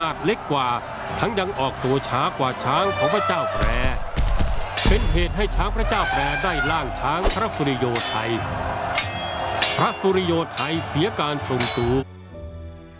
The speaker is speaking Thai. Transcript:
อาจเล็กกว่าทั้งยังออกตัวช้ากว่าช้างของพระเจ้าแปรเป็นเหตุให้ช้างพระเจ้าแปรได้ล่างช้างพระสุริโยไทยพระสุริโยไทยเสียการทรงตัว